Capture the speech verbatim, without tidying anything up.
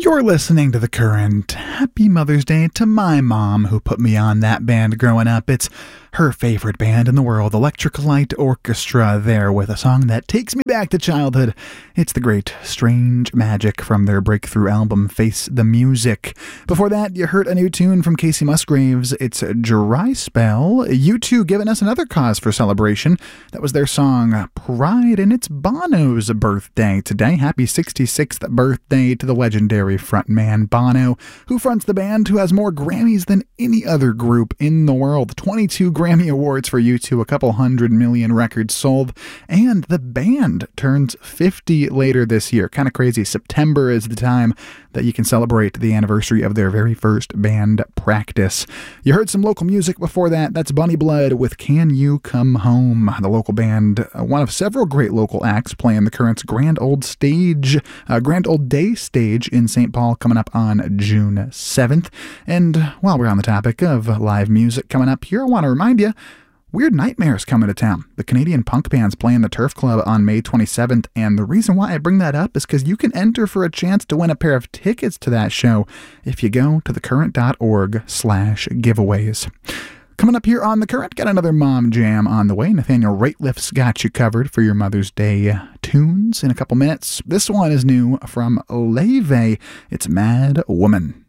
You're listening to The Current. Happy Mother's Day to my mom who put me on that band growing up. It's her favorite band in the world, Electric Light Orchestra, there with a song that takes me back to childhood. It's the great Strange Magic from their breakthrough album, Face the Music. Before that, you heard a new tune from Casey Musgraves. It's Dry Spell. U two giving us another cause for celebration. That was their song, Pride, and it's Bono's birthday today. Happy sixty-sixth birthday to the legendary frontman Bono, who fronts the band, who has more Grammys than any other group in the world. twenty-two Grammy Awards for U two, a couple hundred million records sold, and the band turns fifty later this year. Kind of crazy. September is the time that you can celebrate the anniversary of their very first band practice. You heard some local music before that. That's Bunny Blood with Can You Come Home? The local band, uh, one of several great local acts playing the Current's Grand Old Stage, uh, Grand Old Day stage in Saint Paul coming up on June seventh. And while we're on the topic of live music coming up here, I want to remind you, Weird Nightmare's coming to town. The Canadian punk band's playing the Turf Club on May twenty-seventh, and the reason why I bring that up is because you can enter for a chance to win a pair of tickets to that show if you go to thecurrent.org slash giveaways. Coming up here on The Current, got another mom jam on the way. Nathaniel Rateliff's got you covered for your Mother's Day tunes in a couple minutes. This one is new from Leve. It's Mad Woman.